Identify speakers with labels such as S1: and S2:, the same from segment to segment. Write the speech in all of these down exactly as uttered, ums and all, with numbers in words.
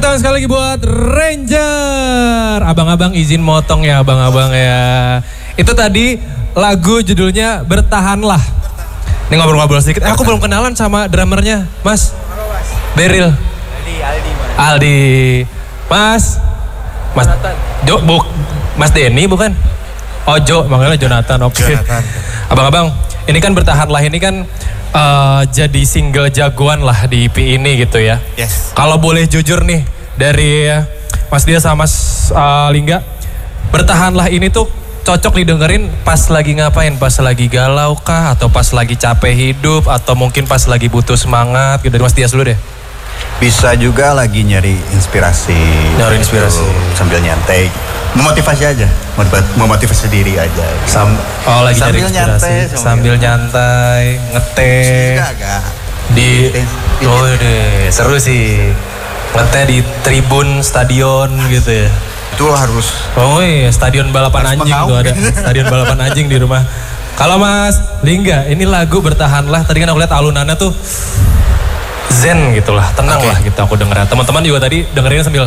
S1: tangan sekali lagi buat Ranger. Abang-abang izin motong ya abang-abang ya. Itu tadi lagu judulnya Bertahanlah. Ini ngobrol-ngobrol sedikit. Eh, aku belum kenalan sama drummernya, Mas. Beril.
S2: Aldi, Aldi.
S1: Aldi. Mas. Mas. Jo, buk. Mas Denny bukan? Oh Jo, makanya Jonathan. Oke. Okay. Abang-abang, ini kan Bertahanlah ini kan uh, jadi single jagoan lah di E P ini gitu ya.
S2: Yes.
S1: Kalau boleh jujur nih dari Mas Dia sama Mas uh, Lingga, Bertahanlah ini tuh cocok didengerin pas lagi ngapain? Pas lagi galau kah? Atau pas lagi capek hidup? Atau mungkin pas lagi butuh semangat? Gitu. Dari Mas Dias dulu deh.
S2: Bisa juga lagi nyari inspirasi.
S1: Nyari inspirasi.
S2: Gitu, sambil nyantai. Memotivasi aja. Memotivasi diri aja.
S1: Sam oh lagi
S2: sambil
S1: nyari inspirasi.
S2: Nyantai,
S1: sambil nyantai. Ngeteh.
S2: Juga agak.
S1: Di, oh deh, seru sih. Ngeteh di tribun stadion gitu ya.
S2: Itu harus.
S1: Oh iya, stadion balapan
S2: harus
S1: anjing tuh ada. Stadion balapan anjing di rumah. Kalau Mas Lingga, ini lagu Bertahanlah. Tadi kan aku lihat alunannya tuh zen gitu lah, tenang okay. lah gitu aku dengerin. Teman-teman juga tadi dengerin sambil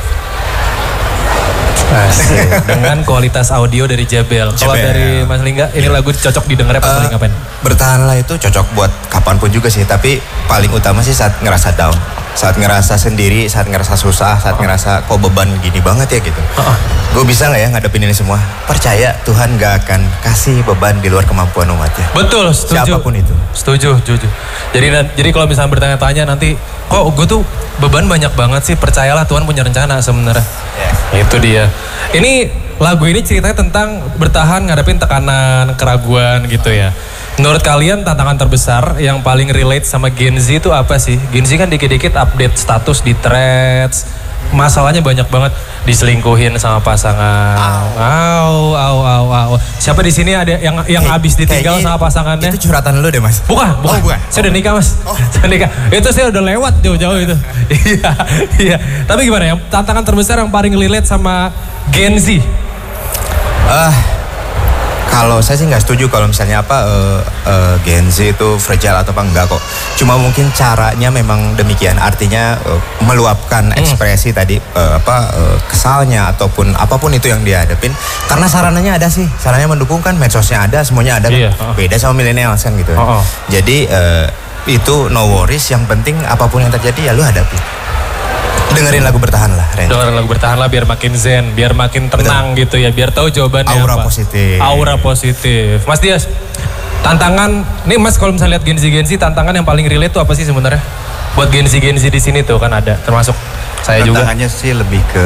S1: asik, dengan kualitas audio dari Jabel. Kalau dari Mas Lingga, ini yeah. lagu cocok didengar pas uh, lagi ngapain?
S2: Bertahanlah itu cocok buat kapanpun juga sih, tapi paling utama sih saat ngerasa down, saat ngerasa sendiri, saat ngerasa susah, saat uh. ngerasa kok beban gini banget ya gitu. Uh-uh. Gue bisa nggak ya ngadepin ini semua? Percaya Tuhan gak akan kasih beban di luar kemampuan umatnya.
S1: Betul, setuju.
S2: Siapapun itu.
S1: Setuju, setuju. Jadi jadi kalau misalnya bertanya-tanya nanti, kok gue tuh beban banyak banget sih, percayalah Tuhan punya rencana sebenarnya. Yeah. Itu dia. Ini lagu ini ceritanya tentang bertahan ngadepin tekanan, keraguan gitu ya. Menurut kalian tantangan terbesar yang paling relate sama Gen Z itu apa sih? Gen Z kan dikit-dikit update status di threads. Masalahnya banyak banget, diselingkuhin sama pasangan. Au, au, au, au. Siapa di sini ada yang yang hey, habis ditinggal sama pasangannya?
S2: Itu curhatan lu deh Mas.
S1: Bukan, bukan. Oh, bukan. Saya udah nikah Mas. Oh. Saya nikah. Itu saya udah lewat jauh-jauh itu. Iya, iya. Tapi gimana ya? Tantangan terbesar yang paling relate sama Gen Z?
S2: Ah. Uh. Kalau saya sih nggak setuju kalau misalnya apa uh, uh, Gen Z itu fragile atau apa, enggak kok. Cuma mungkin caranya memang demikian. Artinya uh, meluapkan hmm. ekspresi tadi uh, apa uh, kesalnya ataupun apapun itu yang dia hadapin. Karena sarananya ada sih, sarannya mendukung kan, medsosnya ada, semuanya ada. Iya. Kan? Beda sama milenial kan gitu. Oh, oh. Jadi uh, itu no worries. Yang penting apapun yang terjadi ya lu hadapi. Dengerin lagu Bertahanlah, Ren.
S1: Dengerin lagu Bertahanlah biar makin zen, biar makin tenang. Betul. Gitu ya, biar tahu jawabannya
S2: Aura
S1: apa.
S2: positif.
S1: Aura positif. Mas Dias, tantangan, nih Mas kalau misalnya lihat Gen Z Gen Z, tantangan yang paling relate tuh apa sih sebenarnya? Buat Gen Z Gen Z di sini tuh kan ada, termasuk saya juga.
S2: Tantangannya sih lebih ke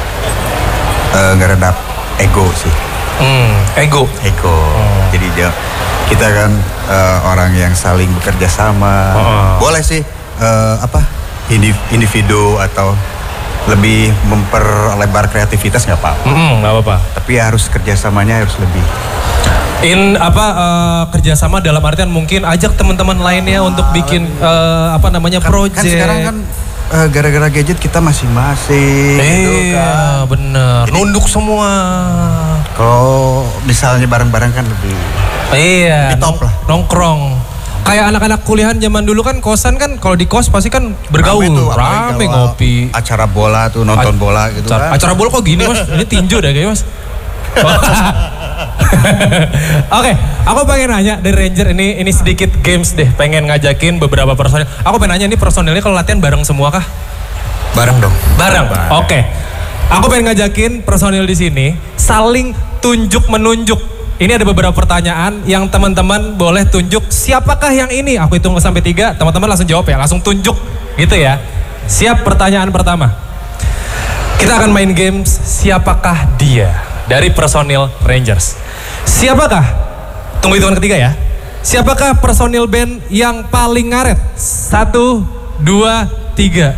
S2: uh, ngeredap ego sih.
S1: Hmm, ego.
S2: Ego. Hmm. Jadi dia, kita kan uh, orang yang saling bekerja sama. Oh. Boleh sih uh, apa? individu atau lebih memperlebar kreativitas nggak apa-apa.
S1: Mm, nggak apa-apa.
S2: Tapi harus kerjasamanya harus lebih.
S1: In apa uh, kerjasama dalam artian mungkin ajak teman-teman lainnya nah, untuk bikin uh, apa namanya kan, project.
S2: Kan sekarang kan uh, gara-gara gadget kita masing-masing.
S1: Iya
S2: gitu kan.
S1: bener. Jadi, nunduk semua.
S2: Kalau misalnya bareng-bareng kan lebih.
S1: Iya.
S2: Lebih top lah.
S1: Nongkrong. Kayak anak-anak kuliahan zaman dulu kan kosan kan kalau di kos pasti kan bergaul, rame, tuh, rame ngopi.
S2: Acara bola tuh nonton A bola gitu
S1: acara,
S2: kan. Acara
S1: bola kok gini Mas? Ini tinju deh kayaknya Mas. Oke, okay, aku pengen nanya dari Ranger ini ini sedikit games deh, pengen ngajakin beberapa personil. Aku pengen nanya ini personilnya kalau latihan bareng semua kah?
S2: Bareng dong.
S1: Bareng. Oke. Okay. Aku pengen ngajakin personil di sini saling tunjuk menunjuk. Ini ada beberapa pertanyaan yang teman-teman boleh tunjuk siapakah yang ini. Aku hitung sampai tiga, teman-teman langsung jawab ya, langsung tunjuk gitu ya. Siap pertanyaan pertama. Kita akan main games siapakah dia dari personil Rangers. Siapakah, tunggu hitungan ketiga ya. Siapakah personil band yang paling ngaret? Satu, dua, tiga.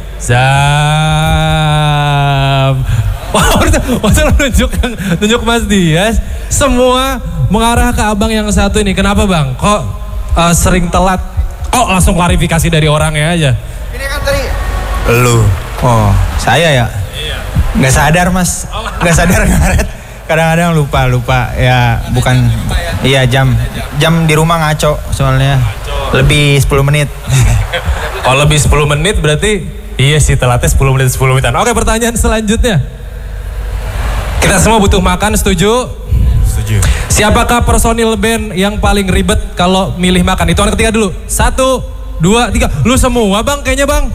S1: Zam. Wah, masa nunjuk, nunjuk Mas Dias, semua mengarah ke abang yang satu ini. Kenapa bang? Kok uh, sering telat? Oh langsung klarifikasi dari orangnya aja.
S2: Ini kan tadi.
S3: Lu. Oh saya ya? Iya. Gak sadar Mas, gak sadar ngaret. Kadang-kadang lupa, lupa. Ya bukan, iya jam. Jam di rumah ngaco soalnya. Lebih sepuluh menit.
S1: Kalau lebih sepuluh menit berarti iya sih telatnya sepuluh menit sepuluh menitan. Oke, pertanyaan selanjutnya. Kita semua butuh makan, setuju?
S2: Setuju.
S1: Siapakah personil band yang paling ribet kalau milih makan? Hitungan ketiga dulu. Satu, dua, tiga. Lu semua bang kayaknya bang.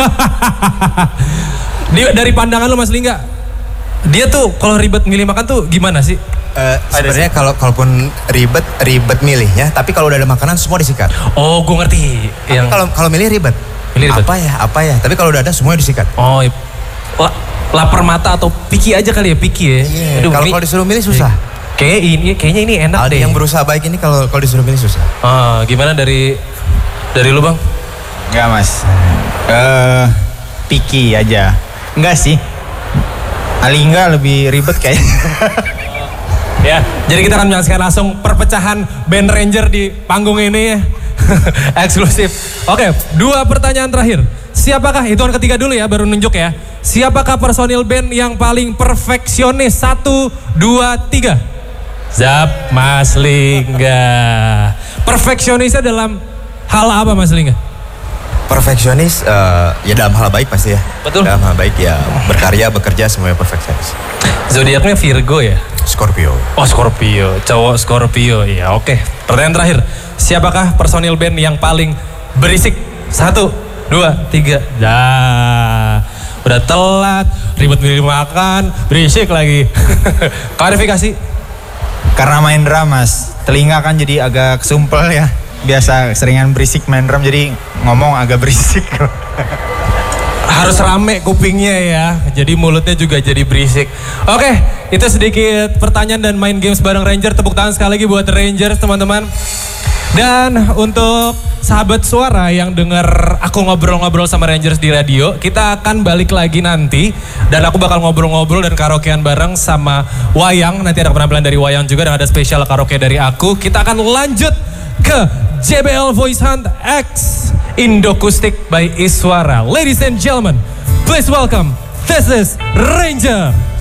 S1: Dia, dari pandangan lu Mas Lingga, dia tuh kalau ribet milih makan tuh gimana sih?
S2: Uh, sebenarnya kalau kalaupun ribet ribet milihnya, tapi kalau udah ada makanan semua disikat.
S1: Oh, gue ngerti.
S2: Tapi
S1: Yang
S2: kalau kalau milih ribet.
S1: Milih ribet.
S2: Apa ya? Apa ya? Tapi kalau udah ada semua disikat.
S1: Oh, la, lapar mata atau picky aja kali ya, picky ya.
S2: Yeah.
S1: Aduh,
S2: Kalau
S1: ini-
S2: kalau disuruh milih susah.
S1: Kayaknya ini kayaknya ini enak
S2: Ada
S1: deh.
S2: yang berusaha baik ini kalau kalau disuruh milih susah.
S1: Ah, gimana dari dari lu bang?
S3: Enggak mas. Eh, picky aja. Enggak sih. Alingga lebih ribet kayak.
S1: Ya, jadi kita akan menyaksikan langsung perpecahan band Ranger di panggung ini ya. Eksklusif. Oke, dua pertanyaan terakhir. Siapakah, hitungan ketiga dulu ya, baru nunjuk ya. Siapakah personil band yang paling perfeksionis? Satu, dua, tiga. Zap, Mas Lingga. Perfeksionisnya dalam hal apa Mas Lingga?
S2: Perfeksionis eh, ya dalam hal baik pasti ya.
S1: Betul.
S2: Dalam hal baik ya berkarya, bekerja semuanya perfeksionis.
S1: Zodiaknya Virgo ya?
S2: Scorpio.
S1: Oh Scorpio, cowok Scorpio. Iya oke. Pertanyaan terakhir. Siapakah personil band yang paling berisik? Satu, dua, tiga. Dah. Udah telat, ribet milih makan, berisik lagi. Klarifikasi.
S3: Karena main drum mas, telinga kan jadi agak kesumpel ya. Biasa seringan berisik main drum jadi ngomong agak berisik.
S1: Harus rame kupingnya ya, jadi mulutnya juga jadi berisik. Oke, itu sedikit pertanyaan dan main games bareng Ranger. Tepuk tangan sekali lagi buat Rangers teman-teman. Dan untuk sahabat suara yang denger aku ngobrol-ngobrol sama Rangers di radio, kita akan balik lagi nanti. Dan aku bakal ngobrol-ngobrol dan karaokean bareng sama Wayang. Nanti ada penampilan dari Wayang juga dan ada spesial karaoke dari aku. Kita akan lanjut ke J B L Voice Hunt X Indokustik by Iswara. Ladies and gentlemen, please welcome, this is Ranger.